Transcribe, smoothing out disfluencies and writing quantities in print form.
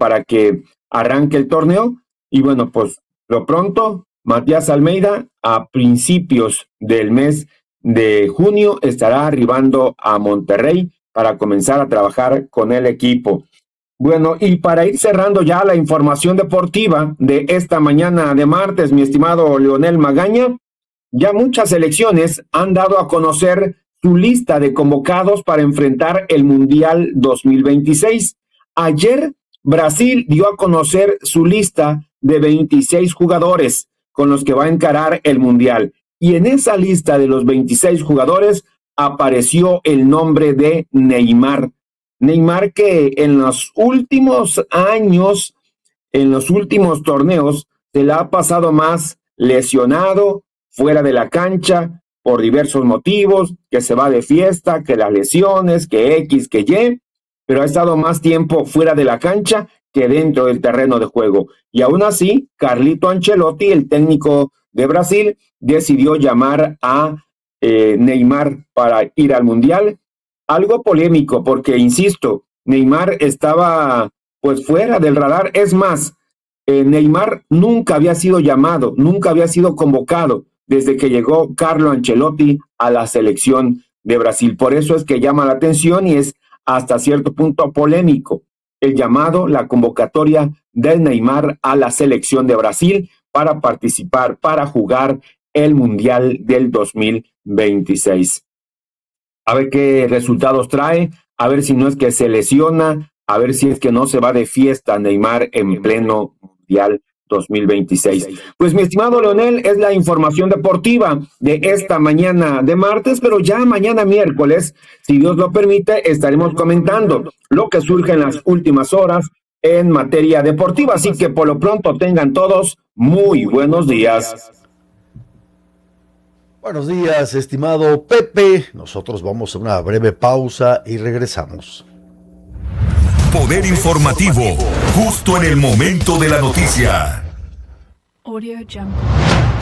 para que arranque el torneo. Y bueno, pues lo pronto, Matías Almeida a principios del mes de junio estará arribando a Monterrey para comenzar a trabajar con el equipo. Bueno, y para ir cerrando ya la información deportiva de esta mañana de martes, mi estimado Leonel Magaña, ya muchas selecciones han dado a conocer su lista de convocados para enfrentar el Mundial 2026. Ayer, Brasil dio a conocer su lista de 26 jugadores con los que va a encarar el Mundial. Y en esa lista de los 26 jugadores apareció el nombre de Neymar. Neymar, que en los últimos años, en los últimos torneos, se le ha pasado más lesionado, fuera de la cancha, por diversos motivos, que se va de fiesta, que las lesiones, que X, que Y, pero ha estado más tiempo fuera de la cancha que dentro del terreno de juego. Y aún así, Carlito Ancelotti, el técnico de Brasil, decidió llamar a Neymar para ir al Mundial. Algo polémico porque, insisto, Neymar estaba pues fuera del radar. Es más, Neymar nunca había sido llamado, nunca había sido convocado desde que llegó Carlo Ancelotti a la selección de Brasil. Por eso es que llama la atención y es hasta cierto punto polémico el llamado, la convocatoria de Neymar a la selección de Brasil para participar, para jugar el Mundial del 2026. A ver qué resultados trae, a ver si no es que se lesiona, a ver si es que no se va de fiesta Neymar en pleno Mundial 2026. Pues mi estimado Leonel, es la información deportiva de esta mañana de martes, pero ya mañana miércoles, si Dios lo permite, estaremos comentando lo que surge en las últimas horas en materia deportiva. Así que por lo pronto tengan todos muy buenos días. Buenos días, estimado Pepe. Nosotros vamos a una breve pausa y regresamos. Poder informativo, justo en el momento de la noticia. Audio Jungle.